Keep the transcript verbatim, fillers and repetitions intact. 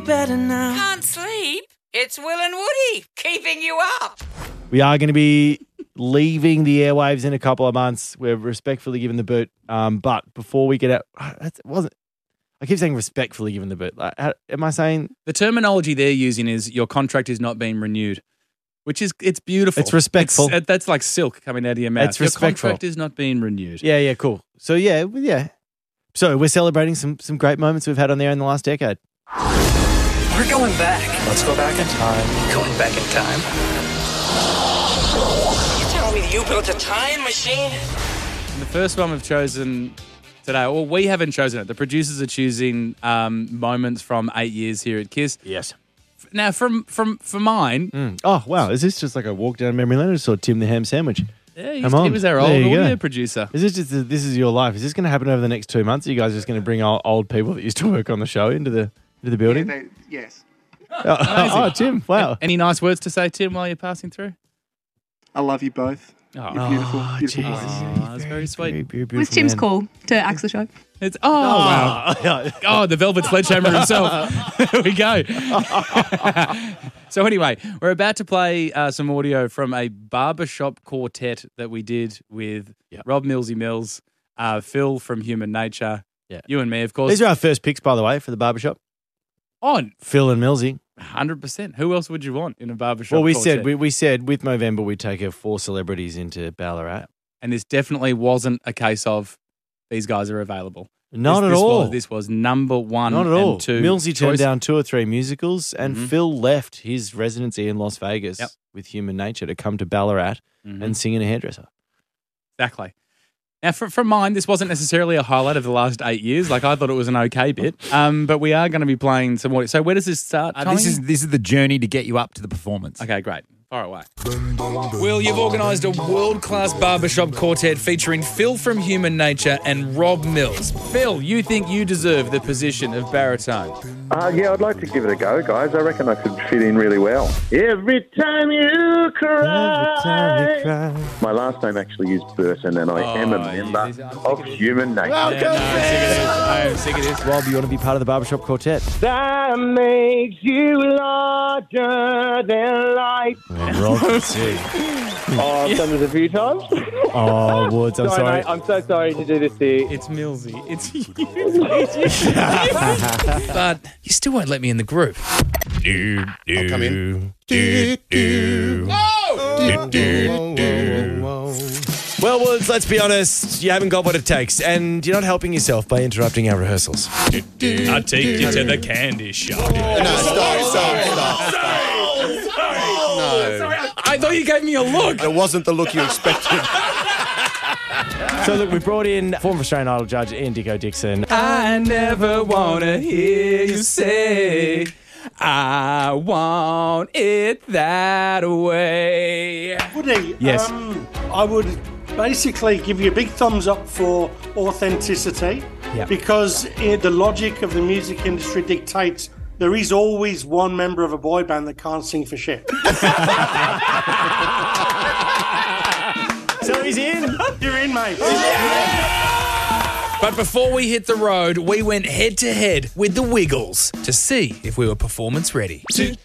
better now. Can't sleep? It's Will and Woody keeping you up. We are going to be leaving the airwaves in a couple of months. We're respectfully given the boot. Um, but before we get out, that wasn't. I keep saying respectfully given the boot. Like, how, am I saying The terminology they're using is your contract is not being renewed, which is it's beautiful. It's respectful. It's, that's like silk coming out of your mouth. It's your respectful. contract is not being renewed. Yeah, yeah, cool. So yeah, well, yeah. So we're celebrating some some great moments we've had on there in the last decade. We're going back. Let's go back in time. Going back in time? You telling me you built a time machine? And the first one we've chosen today, well, we haven't chosen it. The producers are choosing um, moments from eight years here at KISS. Yes. Now, from from for mine, Mm. Oh wow, is this just like a walk down memory lane? I just saw Tim the Ham Sandwich. yeah, he, Come he on. was our There old you go. audio producer. Is this just this is your life? Is this going to happen over the next two months? Are you guys just going to bring old, old people that used to work on the show into the into the building? Yeah, they, yes. Oh, oh, Tim! Wow. Any nice words to say, Tim, while you're passing through? I love you both. Oh, You're beautiful. Oh, beautiful Jesus. boys. Oh, that's very sweet. Very, very It was beautiful Tim's man. call to axe the show. It's oh, wow. Oh, Oh, the Velvet Sledgehammer himself. There we go. So anyway, we're about to play uh, some audio from a barbershop quartet that we did with Yep. Rob Millsy Mills, uh, Phil from Human Nature, Yeah. you and me, of course. These are our first picks, by the way, for the barbershop. On Phil and Millsy. one hundred percent. Who else would you want in a barbershop Well, we quartet? said we, we said with Movember we'd take our four celebrities into Ballarat. And this definitely wasn't a case of these guys are available. Not This- at this all. Was, this was number one Not at and all. two. Millsy turned choice. down two or three musicals, and Mhm. Phil left his residency in Las Vegas Yep. with Human Nature to come to Ballarat Mhm. and sing in a hairdresser. Exactly. Now, for, from mine, this wasn't necessarily a highlight of the last eight years. Like, I thought it was an okay bit. Um, but we are going to be playing some more. So where does this start, Uh, Tommy? this is this is the journey to get you up to the performance. Okay, great. Far away. Will, you've organised a world-class barbershop quartet featuring Phil from Human Nature and Rob Mills. Phil, you think you deserve the position of baritone? Uh, yeah, I'd like to give it a go, guys. I reckon I could fit in really well. Every time you cry. Every time you cry. My last name actually is Burton, and I Oh, am a yeah, member this- I'm sick of of this. Human Nature. Yeah, no, I'm sick of this. I am sick of this. Rob, you want to be part of the barbershop quartet? That makes you larger than life. Rob can sing. Oh, I've done this a few times. Oh, Woods, I'm Sorry, sorry. mate, I'm so sorry to do this to you. It's Millsy. It's you. It's you. But you still won't let me in the group. I'll come in. Well, Woods, let's be honest. You haven't got what it takes, and you're not helping yourself by interrupting our rehearsals. I take you to the candy shop. I thought you gave me a look. It wasn't the look you expected. So, look, we brought in former Australian Idol judge Ian Dicko Dixon. I never want to hear you say, I want it that way. Woody, Yes. um, I would basically give you a big thumbs up for authenticity Yeah. because eh, the logic of the music industry dictates there is always one member of a boy band that can't sing for shit. So he's in. You're in, mate. But before we hit the road, we went head to head with the Wiggles to see if we were performance ready.